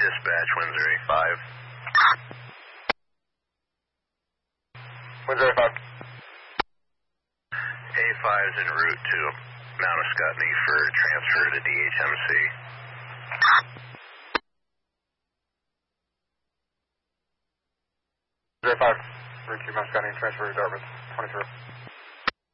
dispatch, Windsor A5. Windsor A5. A5 is en route to Mount Ascutney for transfer to DHMC. Windsor A5, route to Mount Ascutney, transfer to Dartmouth, 23.